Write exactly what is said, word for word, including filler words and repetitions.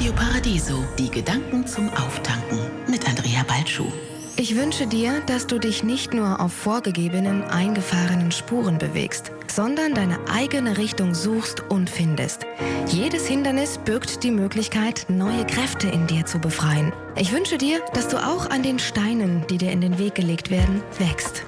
Radio Paradiso, die Gedanken zum Auftanken mit Andrea Balschuh. Ich wünsche dir, dass du dich nicht nur auf vorgegebenen, eingefahrenen Spuren bewegst, sondern deine eigene Richtung suchst und findest. Jedes Hindernis birgt die Möglichkeit, neue Kräfte in dir zu befreien. Ich wünsche dir, dass du auch an den Steinen, die dir in den Weg gelegt werden, wächst.